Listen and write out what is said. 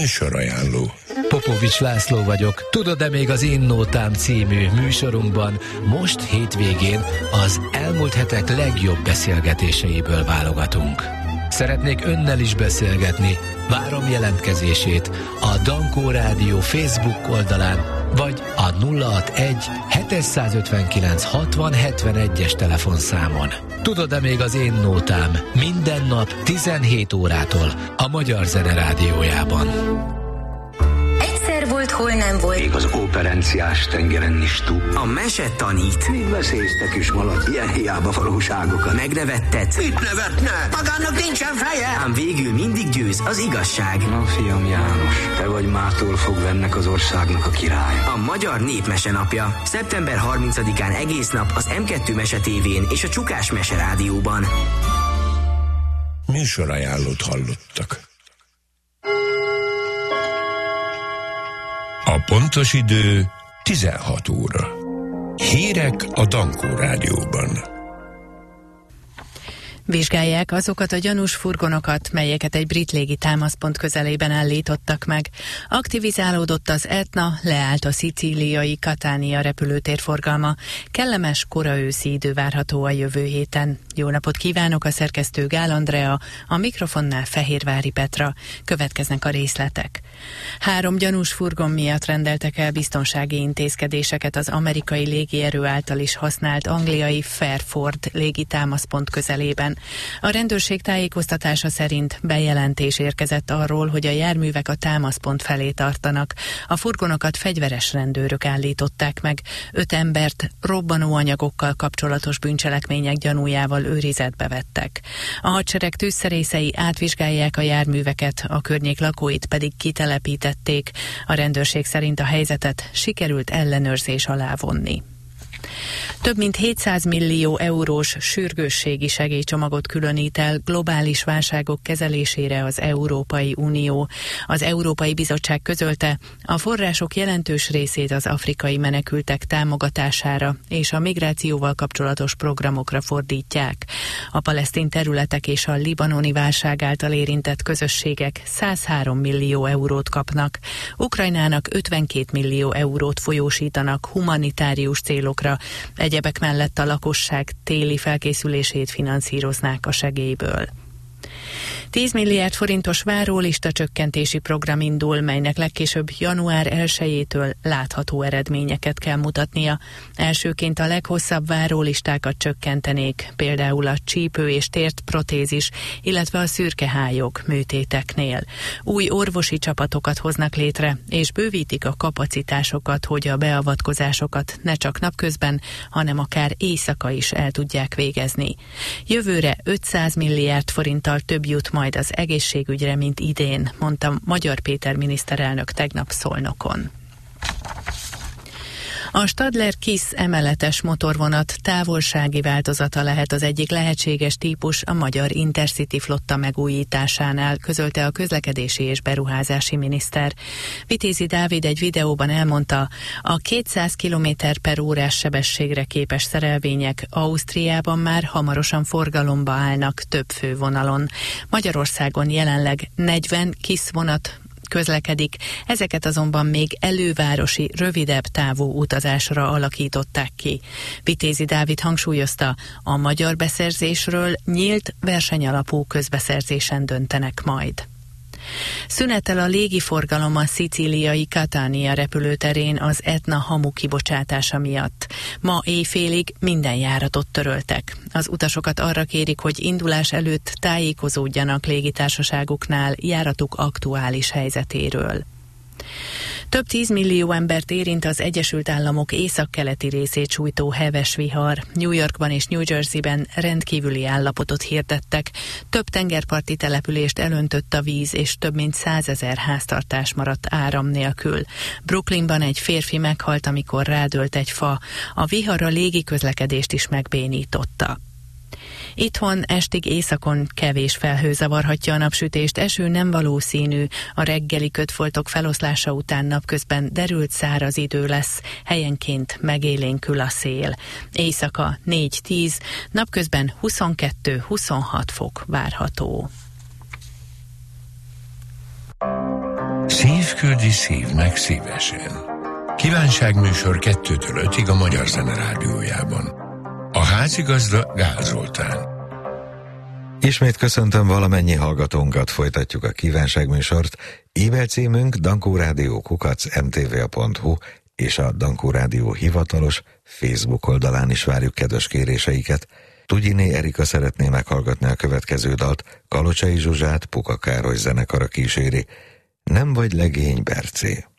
Műsorajánló. Popovics László vagyok. Tudod-e még az Én Nótám című műsorunkban most hétvégén az elmúlt hetek legjobb beszélgetéseiből válogatunk. Szeretnék önnel is beszélgetni. Várom jelentkezését a Dankó Rádió Facebook oldalán, vagy a 061 759 60 71-es telefonszámon. Tudod-e még az Én Nótám minden nap 17 órától a Magyar Zene Rádiójában. Egyszer volt, hol nem volt. Még az operenciás tengeren is túl. A mese tanít. Még veszélyeztek is malac, ilyen hiába valóságokat. Megnevettet. Mit nevetne? Magának nincsen feje! Ám végül mindig győz az igazság. Na, fiam János, te vagy mától fogva ennek az országnak a király. A Magyar Népmese napja. Szeptember 30-án egész nap az M2 Mese tévén és a Csukás Mese Rádióban. Műsorajánlót hallottak. A pontos idő 16 óra. Hírek a Dankó Rádióban. Vizsgálják azokat a gyanús furgonokat, melyeket egy brit légi támaszpont közelében állítottak meg. Aktivizálódott az Etna, leállt a szicíliai Catania repülőtér forgalma. Kellemes, kora őszi idő várható a jövő héten. Jó napot kívánok, a szerkesztő Gál Andrea, a mikrofonnál Fehérvári Petra. Következnek a részletek. 3 gyanús furgon miatt rendeltek el biztonsági intézkedéseket az amerikai légierő által is használt angliai Fairford légi támaszpont közelében. A rendőrség tájékoztatása szerint bejelentés érkezett arról, hogy a járművek a támaszpont felé tartanak. A furgonokat fegyveres rendőrök állították meg. 5 embert robbanóanyagokkal kapcsolatos bűncselekmények gyanújával őrizetbe vettek. A hadsereg tűzszerészei átvizsgálják a járműveket, a környék lakóit pedig kitelepítették. A rendőrség szerint a helyzetet sikerült ellenőrzés alá vonni. Több mint 700 millió eurós sürgősségi segélycsomagot különít el globális válságok kezelésére az Európai Unió. Az Európai Bizottság közölte, a források jelentős részét az afrikai menekültek támogatására és a migrációval kapcsolatos programokra fordítják. A palesztin területek és a libanoni válság által érintett közösségek 103 millió eurót kapnak. Ukrajnának 52 millió eurót folyósítanak humanitárius célokra. Egyebek mellett a lakosság téli felkészülését finanszíroznák a segélyből. 10 milliárd forintos várólista csökkentési program indul, melynek legkésőbb január 1-től látható eredményeket kell mutatnia. Elsőként a leghosszabb várólistákat csökkentenék, például a csípő és tért protézis, illetve a szürkehályok műtéteknél. Új orvosi csapatokat hoznak létre, és bővítik a kapacitásokat, hogy a beavatkozásokat ne csak napközben, hanem akár éjszaka is el tudják végezni. Jövőre 500 milliárd forinttal több jut majd az egészségügyre, mint idén, mondta Magyar Péter miniszterelnök tegnap Szolnokon. A Stadler-Kiss emeletes motorvonat távolsági változata lehet az egyik lehetséges típus a magyar Intercity flotta megújításánál, közölte a közlekedési és beruházási miniszter. Vitézi Dávid egy videóban elmondta, a 200 km/h sebességre képes szerelvények Ausztriában már hamarosan forgalomba állnak több fővonalon. Magyarországon jelenleg 40 Kiss vonat közlekedik, ezeket azonban még elővárosi, rövidebb távú utazásra alakították ki. Vitézi Dávid hangsúlyozta, a magyar beszerzésről nyílt, versenyalapú közbeszerzésen döntenek majd. Szünetel a légiforgalom a szicíliai Catania repülőterén az Etna hamu kibocsátása miatt. Ma éjfélig minden járatot töröltek. Az utasokat arra kérik, hogy indulás előtt tájékozódjanak légitársaságuknál járatuk aktuális helyzetéről. Több 10 millió embert érint az Egyesült Államok északkeleti részét sújtó heves vihar. New Yorkban és New Jerseyben rendkívüli állapotot hirdettek. Több tengerparti települést elöntött a víz, és több mint 100 000 háztartás maradt áram nélkül. Brooklynban egy férfi meghalt, amikor rádőlt egy fa. A vihar a légiközlekedést is megbénította. Itthon estig északon kevés felhő zavarhatja a napsütést, eső nem valószínű, a reggeli kötfoltok feloszlása után napközben derült száraz idő lesz, helyenként megélénkül a szél. Éjszaka 4-10, napközben 22-26 fok várható. küldi szívnek szívesen. Kívánságműsor 2-től 5-ig a Magyar Zene Rádiójában. A házigazda Gál Zoltán. Ismét köszöntöm valamennyi hallgatónkat, folytatjuk a kívánságműsort. E-mail címünk dankórádió@mtva.hu és a Dankó Rádió hivatalos Facebook oldalán is várjuk kedves kéréseiket. Tudjiné Erika szeretné meghallgatni a következő dalt, Kalocsai Zsuzsát Puka Károly zenekara kíséri. Nem vagy legény, Bercé.